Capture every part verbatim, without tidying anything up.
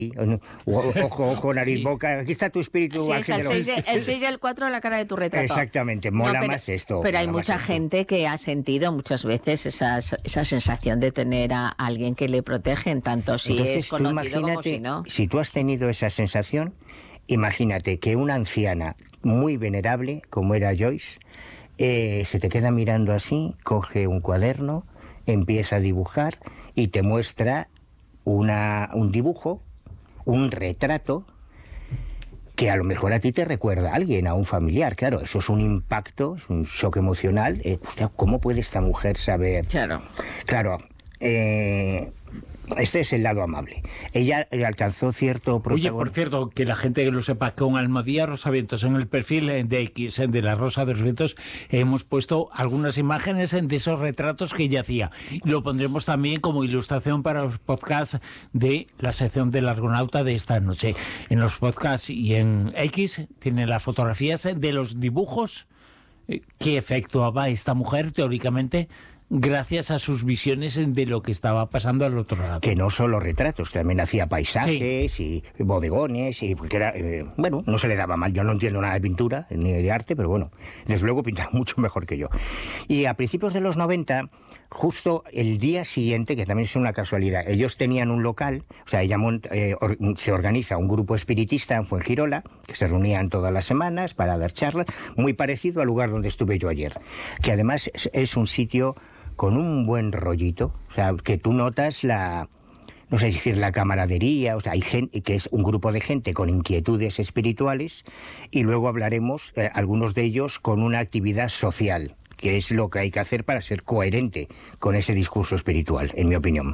ojo, ojo, nariz, sí. boca, aquí está tu espíritu. Sí, es el seis y el cuatro la cara de tu retrato. Exactamente, mola no, pero, más esto. Pero hay mucha gente esto. que ha sentido muchas veces esas, esa sensación de tener a alguien que le protegen, tanto si Entonces, es conocido como si no. Si tú has tenido esa sensación, imagínate que una anciana muy venerable, como era Joyce, eh, se te queda mirando así, coge un cuaderno, empieza a dibujar y te muestra una, un dibujo, un retrato que a lo mejor a ti te recuerda a alguien, a un familiar. Claro, eso es un impacto, es un shock emocional. Eh, ¿Cómo puede esta mujer saber? Claro. Claro, eh, este es el lado amable. Ella alcanzó cierto protagonismo. Oye, por cierto, que la gente que lo sepa, con Almadía Rosavientos, en el perfil de X de La Rosa de los Vientos, hemos puesto algunas imágenes de esos retratos que ella hacía. Lo pondremos también como ilustración para los podcasts de la sección del Argonauta de esta noche. En los podcasts y en X tienen las fotografías de los dibujos que efectuaba esta mujer, teóricamente, gracias a sus visiones de lo que estaba pasando al otro lado. Que no solo retratos, también hacía paisajes sí. y bodegones, y porque era, eh, bueno, no se le daba mal. Yo no entiendo nada de pintura ni de arte, pero bueno, desde luego pintaba mucho mejor que yo. Y a principios de los noventa, justo el día siguiente, que también es una casualidad, ellos tenían un local, o sea, ella eh, or, se organiza un grupo espiritista en Fuengirola, que se reunían todas las semanas para dar charlas, muy parecido al lugar donde estuve yo ayer, que además es, es un sitio con un buen rollito, o sea, que tú notas la, no sé decir, la camaradería, o sea, hay gente, que es un grupo de gente con inquietudes espirituales, y luego hablaremos, eh, algunos de ellos, con una actividad social, que es lo que hay que hacer para ser coherente con ese discurso espiritual, en mi opinión.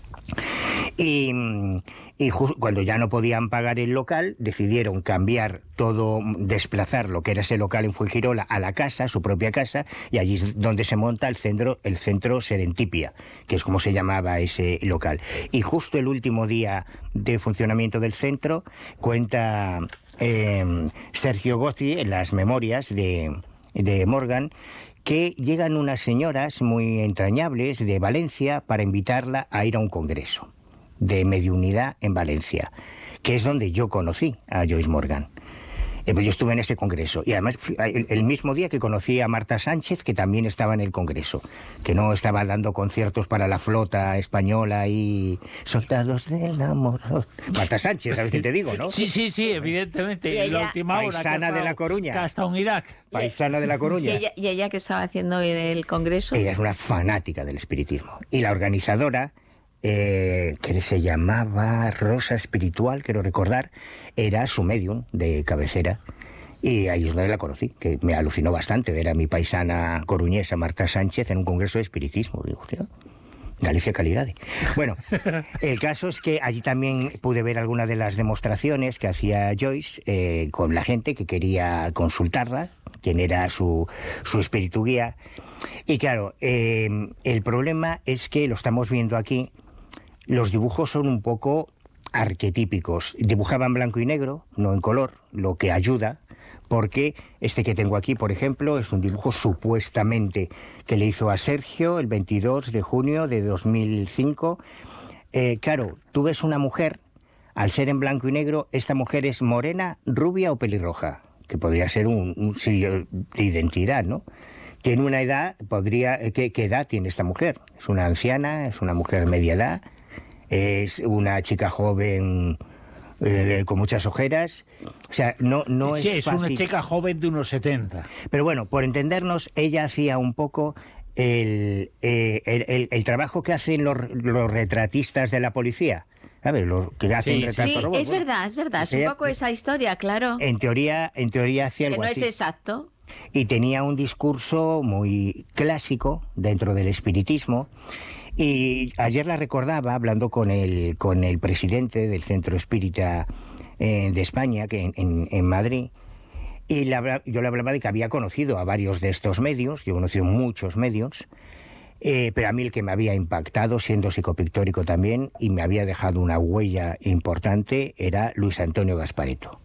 Y, y cuando ya no podían pagar el local, decidieron cambiar todo, desplazar lo que era ese local en Fuengirola a la casa, su propia casa, y allí es donde se monta el centro, el centro Serentipia, que es como se llamaba ese local. Y justo el último día de funcionamiento del centro, cuenta eh, Sergio Gozzi en las memorias de, de Morgan, que llegan unas señoras muy entrañables de Valencia para invitarla a ir a un congreso de mediunidad en Valencia, que es donde yo conocí a Joyce Morgan. Eh, pues yo estuve en ese congreso, y además el, el mismo día que conocí a Marta Sánchez, que también estaba en el congreso, que no estaba dando conciertos para la flota española y soldados del amor. Marta Sánchez, ¿sabes qué te digo, no? Sí, sí, sí, evidentemente. Y ella, la última hora paisana de La Coruña. Que ha estado en Irak. Paisana de La Coruña. ¿Y ella, y ella que estaba haciendo en el congreso? Ella es una fanática del espiritismo. Y la organizadora, Eh, que se llamaba Rosa Espiritual, quiero recordar, era su medium de cabecera, y ahí es donde la conocí, que me alucinó bastante ver a mi paisana coruñesa Marta Sánchez en un congreso de espiritismo. Digo, hostia, Galicia calidad. Bueno, el caso es que allí también pude ver algunas de las demostraciones que hacía Joyce eh, con la gente que quería consultarla, quién era su, su espíritu guía. Y claro, eh, el problema es que, lo estamos viendo aquí, los dibujos son un poco arquetípicos. Dibujaba en blanco y negro, no en color, lo que ayuda, porque este que tengo aquí, por ejemplo, es un dibujo supuestamente que le hizo a Sergio el veintidós de junio de dos mil cinco. Eh, claro, tú ves una mujer, al ser en blanco y negro, esta mujer es morena, rubia o pelirroja, que podría ser un, un sello de identidad, ¿no? Tiene una edad, podría, ¿qué, ¿qué edad tiene esta mujer? Es una anciana, es una mujer de media edad, es una chica joven eh, con muchas ojeras, o sea, no, no sí, es es fácil. Una chica joven de unos setenta. Pero bueno, por entendernos, ella hacía un poco el, eh, el, el, el trabajo que hacen los, los retratistas de la policía. ¿Sabes? Los que hacen sí, retratos sí, robots. es verdad, es verdad, es ella, un poco esa historia, claro. En teoría, en teoría hacía algo que no así. es exacto. Y tenía un discurso muy clásico dentro del espiritismo. Y ayer la recordaba hablando con el, con el presidente del Centro Espírita eh, de España, que en, en, en Madrid, y la, yo le hablaba de que había conocido a varios de estos medios, yo he conocido muchos medios, eh, pero a mí el que me había impactado, siendo psicopictórico también, y me había dejado una huella importante, era Luis Antonio Gasparetto.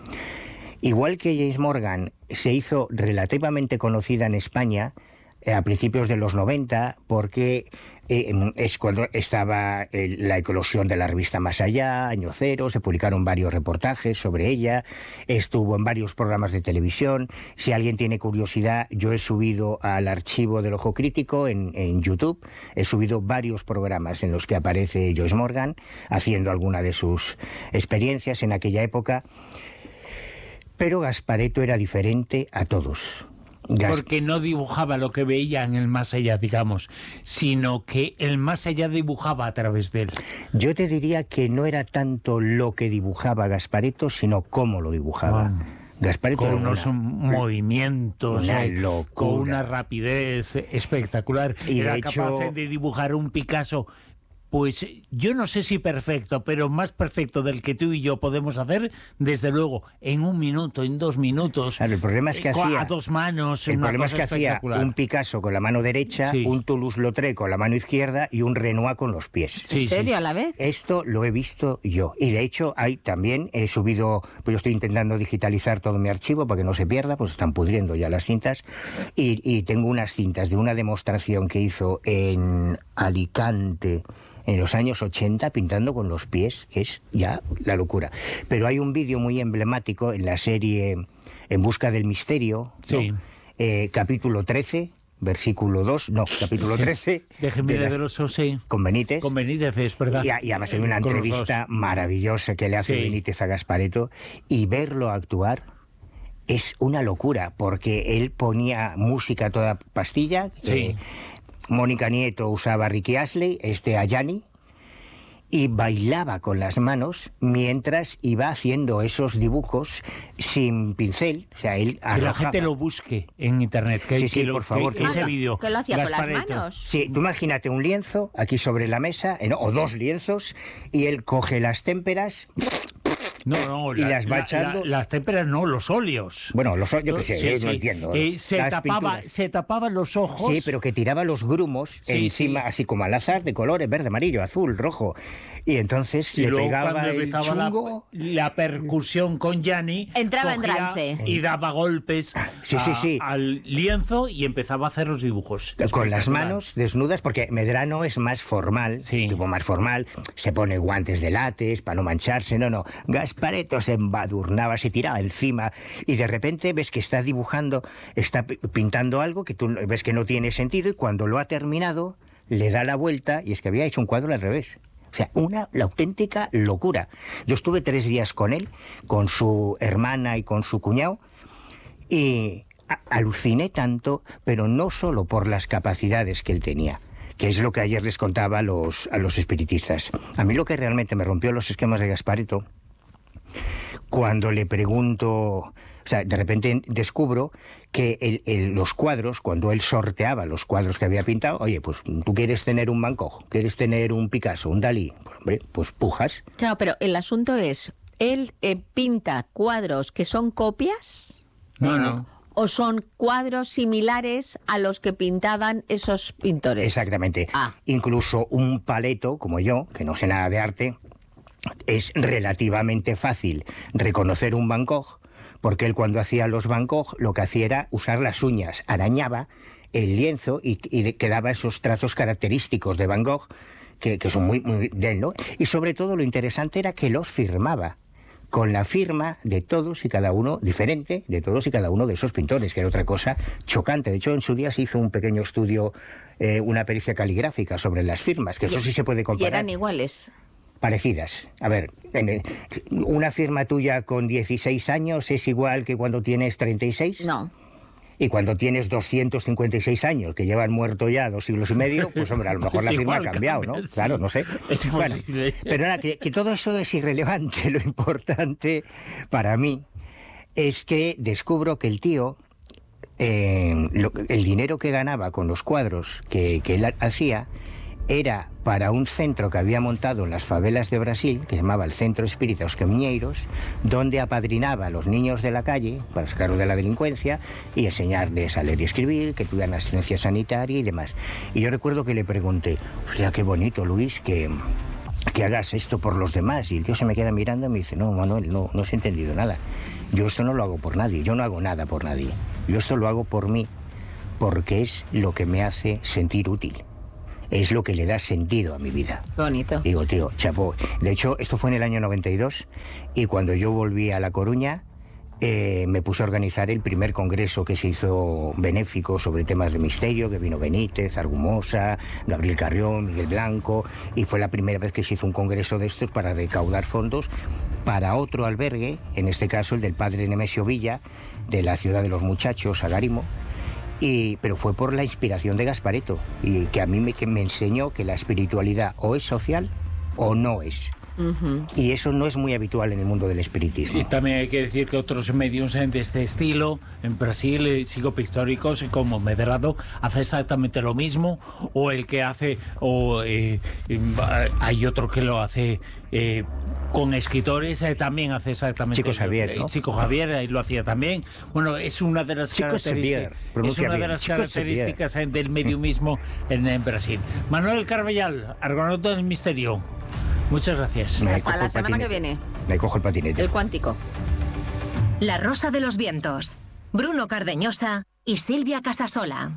Igual que Joyce Morgan se hizo relativamente conocida en España a principios de los noventa, porque Eh, es cuando estaba eh, la eclosión de la revista Más Allá, Año Cero, se publicaron varios reportajes sobre ella, estuvo en varios programas de televisión. Si alguien tiene curiosidad, yo he subido al archivo del Ojo Crítico en, en YouTube, he subido varios programas en los que aparece Joyce Morgan haciendo alguna de sus experiencias en aquella época. Pero Gasparetto era diferente a todos. Gasp- Porque no dibujaba lo que veía en el más allá, digamos, sino que el más allá dibujaba a través de él. Yo te diría que no era tanto lo que dibujaba Gasparetto, sino cómo lo dibujaba. Bueno, Gasparetto con era unos una, movimientos, una eh, locura. con una rapidez espectacular. Y era de hecho, capaz de dibujar un Picasso. Pues yo no sé si perfecto, pero más perfecto del que tú y yo podemos hacer, desde luego, en un minuto, en dos minutos. Claro, el problema es que eh, hacía... A dos manos, El una problema es cosa que hacía espectacular. un Picasso con la mano derecha, Sí. un Toulouse-Lautrec con la mano izquierda y un Renoir con los pies. Sí, ¿En sí, serio sí. a la vez? Esto lo he visto yo. Y de hecho, hay también he subido, pues yo estoy intentando digitalizar todo mi archivo para que no se pierda, pues están pudriendo ya las cintas. Y, y tengo unas cintas de una demostración que hizo en Alicante en los años ochenta, pintando con los pies, que es ya la locura. Pero hay un vídeo muy emblemático en la serie En busca del misterio, ¿no? Sí. Eh, capítulo trece, versículo dos, no, capítulo trece, De Jiménez de de las- los sí. con Benítez. Con Benítez, es verdad. Y, y además hay una Con los entrevista dos. maravillosa que le hace Sí. Benítez a Gasparetto, y verlo actuar es una locura, porque él ponía música a toda pastilla. Sí. eh, Mónica Nieto usaba a Ricky Astley, este a Gianni, y bailaba con las manos mientras iba haciendo esos dibujos sin pincel. O sea, él Que la arrojaba. gente lo busque en internet. Que, Sí, sí, que lo- por favor, que que- ese Ah, vídeo. que lo hacía con las Gasparetto. manos. Sí, tú imagínate un lienzo aquí sobre la mesa, eh, no, o dos lienzos, y él coge las témperas. No, no, Y las va echando. la- las témperas no, los óleos. Bueno, los yo qué sé, Sí, yo sí. no entiendo. Eh, se, Las tapaba, pinturas. se tapaba los ojos. Sí, pero que tiraba los grumos Sí, encima, sí. así como al azar, de colores, verde, amarillo, azul, rojo. Y entonces Y le luego pegaba cuando el empezaba la, chungo. la percusión con Gianni, Entraba en cogía trance. y daba golpes Sí, sí, a- sí. al lienzo y empezaba a hacer los dibujos. Con las Espectacular. manos desnudas, porque Medrano es más formal, Sí. tipo más formal, se pone guantes de látex para no mancharse, no, no. Gasparetto se embadurnaba, se tiraba encima y de repente ves que está dibujando, está pi- pintando algo que tú ves que no tiene sentido, y cuando lo ha terminado le da la vuelta y es que había hecho un cuadro al revés. O sea, una la auténtica locura. Yo estuve tres días con él, con su hermana y con su cuñado, y a- aluciné tanto, pero no solo por las capacidades que él tenía, que es lo que ayer les contaba a los, a los espiritistas. A mí lo que realmente me rompió los esquemas de Gasparetto, cuando le pregunto, o sea, de repente descubro que el- el- los cuadros, cuando él sorteaba los cuadros que había pintado, oye, pues tú quieres tener un Van Gogh, quieres tener un Picasso, un Dalí, pues, hombre, pues pujas. Claro, pero el asunto es, ¿él eh, pinta cuadros que son copias No, no. o son cuadros similares a los que pintaban esos pintores? Exactamente. Ah. Incluso un paleto, como yo, que no sé nada de arte, es relativamente fácil reconocer un Van Gogh, porque él cuando hacía los Van Gogh lo que hacía era usar las uñas, arañaba el lienzo y, y de- quedaba esos trazos característicos de Van Gogh, que, que son muy, muy de él, ¿no? Y sobre todo lo interesante era que los firmaba, con la firma de todos y cada uno, diferente de todos y cada uno de esos pintores, que era otra cosa chocante. De hecho, en su día se hizo un pequeño estudio, eh, una pericia caligráfica sobre las firmas, que eso sí se puede Y comparar. eran iguales. Parecidas. A ver, en el- una firma tuya con dieciséis años es igual que cuando tienes treinta y seis. No. Y cuando tienes doscientos cincuenta y seis años, que llevan muerto ya dos siglos y medio, pues hombre, a lo mejor Es la firma igual, ha cambiado, ¿no? cambia, sí. Claro, no sé. Es Bueno, posible. pero nada, que, que todo eso es irrelevante. Lo importante para mí es que descubro que el tío, eh, lo- el dinero que ganaba con los cuadros que, que él hacía, era para un centro que había montado en las favelas de Brasil, que se llamaba el Centro Espírita Os Caminheiros, donde apadrinaba a los niños de la calle para sacarlos de la delincuencia y enseñarles a leer y escribir, que tuvieran asistencia sanitaria y demás. Y yo recuerdo que le pregunté, hostia, qué bonito, Luis, que, que hagas esto por los demás. Y el tío se me queda mirando y me dice, no, Manuel, no, no has entendido nada. Yo esto no lo hago por nadie, yo no hago nada por nadie. Yo esto lo hago por mí, porque es lo que me hace sentir útil. es lo que le da sentido a mi vida. Bonito. Digo, tío, chapó. De hecho, esto fue en el año noventa y dos, y cuando yo volví a La Coruña, Eh, me puse a organizar el primer congreso que se hizo benéfico sobre temas de misterio, que vino Benítez, Argumosa, Gabriel Carrión, Miguel Blanco, y fue la primera vez que se hizo un congreso de estos para recaudar fondos para otro albergue, en este caso el del padre Nemesio Villa, de la ciudad de los muchachos, Agarimo, y, pero fue por la inspiración de Gasparetto, y que a mí me, que me enseñó que la espiritualidad o es social o no es. Uh-huh. Y eso no es muy habitual en el mundo del espiritismo. Y también hay que decir que otros medios de este estilo, en Brasil, eh, psicopictóricos como Medrado, hace exactamente lo mismo, o el que hace, o eh, hay otro que lo hace eh, con escritores, eh, también hace exactamente. Chico Xavier, ¿no? Chico Javier eh, lo hacía también. Bueno, es una de las Chico características, Xavier, es una de bien. las Chico características Xavier. del mediumismo en, en Brasil. Manuel Carvallal, Argonauta del Misterio. Muchas gracias. Me Hasta la semana que viene. Me cojo el patinete. El cuántico. La Rosa de los Vientos. Bruno Cardeñosa y Silvia Casasola.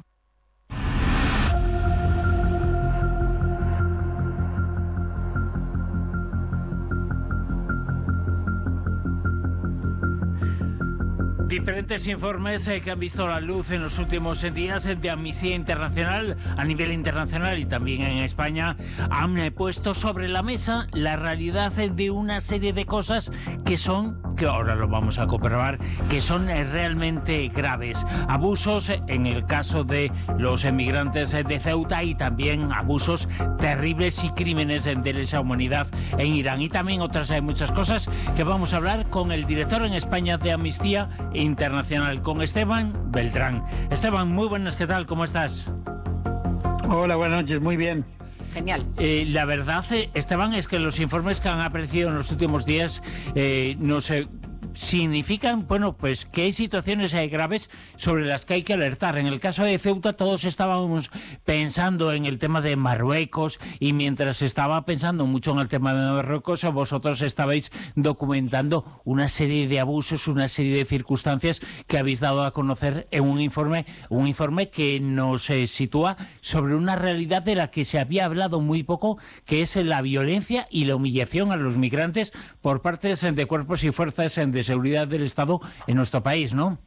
Diferentes informes eh, que han visto la luz en los últimos días eh, de Amnistía Internacional a nivel internacional y también en España han eh, puesto sobre la mesa la realidad eh, de una serie de cosas que son, que ahora lo vamos a comprobar, que son eh, realmente graves. Abusos eh, en el caso de los emigrantes eh, de Ceuta y también abusos terribles y crímenes eh, de lesa humanidad en Irán y también otras eh, muchas cosas que vamos a hablar con el director en España de Amnistía Internacional, con Esteban Beltrán. Esteban, muy buenas, ¿qué tal? ¿Cómo estás? Hola, buenas noches, muy bien. Genial. Eh, la verdad, eh, Esteban, es que los informes que han aparecido en los últimos días eh, no sé, significan, bueno, pues que hay situaciones eh, graves sobre las que hay que alertar. En el caso de Ceuta todos estábamos pensando en el tema de Marruecos y mientras estaba pensando mucho en el tema de Marruecos, vosotros estabais documentando una serie de abusos, una serie de circunstancias que habéis dado a conocer en un informe, un informe que nos eh, sitúa sobre una realidad de la que se había hablado muy poco, que es la violencia y la humillación a los migrantes por parte de cuerpos y fuerzas de seguridad del Estado en nuestro país, ¿no?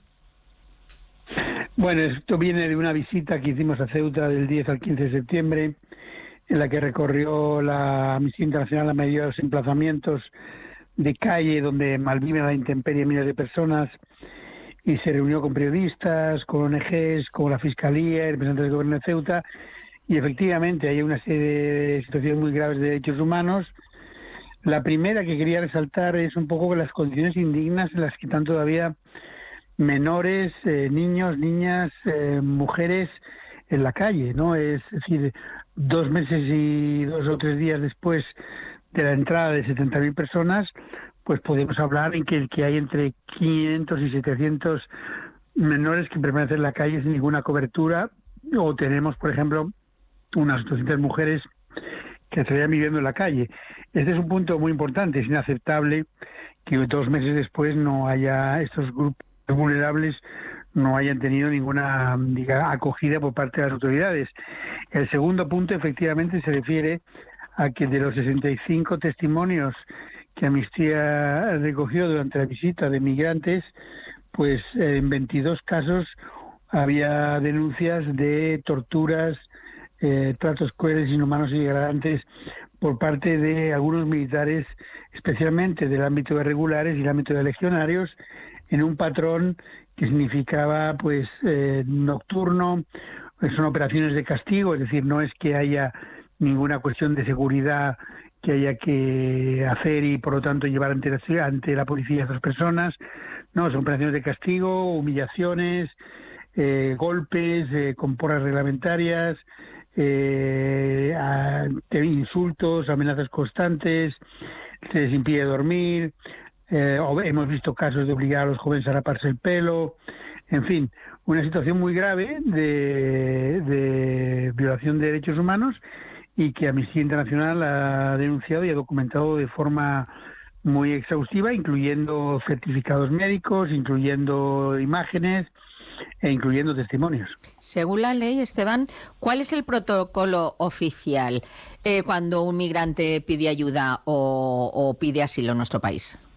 Bueno, esto viene de una visita que hicimos a Ceuta del diez al quince de septiembre, en la que recorrió la Amnistía Internacional la mayoría de los emplazamientos de calle donde malviven a la intemperie miles de personas, y se reunió con periodistas, con O N Ges, con la Fiscalía, representantes del Gobierno de Ceuta, y efectivamente hay una serie de situaciones muy graves de derechos humanos. La primera que quería resaltar es un poco las condiciones indignas en las que están todavía menores, eh, niños, niñas, eh, mujeres en la calle, ¿no? Es decir, dos meses y dos o tres días después de la entrada de setenta mil personas, pues podemos hablar en que, que hay entre quinientos y setecientos menores que permanecen en la calle sin ninguna cobertura, o tenemos, por ejemplo, unas doscientas mujeres que estarían viviendo en la calle. Este es un punto muy importante. Es inaceptable que dos meses después no haya estos grupos vulnerables no hayan tenido ninguna, diga, acogida por parte de las autoridades. El segundo punto, efectivamente, se refiere a que de los sesenta y cinco testimonios que Amnistía recogió durante la visita de migrantes, pues en veintidós casos había denuncias de torturas, Eh, tratos crueles, inhumanos y degradantes por parte de algunos militares, especialmente del ámbito de regulares y el ámbito de legionarios, en un patrón que significaba pues eh, nocturno. Son operaciones de castigo, es decir, no es que haya ninguna cuestión de seguridad que haya que hacer y por lo tanto llevar ante la, ante la policía a estas personas. No, son operaciones de castigo, humillaciones, eh, golpes eh, con porras reglamentarias, Eh, a, insultos, amenazas constantes, se les impide dormir, eh, hemos visto casos de obligar a los jóvenes a raparse el pelo, en fin, una situación muy grave de, de violación de derechos humanos y que Amnistía Internacional ha denunciado y ha documentado de forma muy exhaustiva, incluyendo certificados médicos, incluyendo imágenes, e incluyendo testimonios. Según la ley, Esteban, ¿cuál es el protocolo oficial eh, cuando un migrante pide ayuda o, o pide asilo en nuestro país?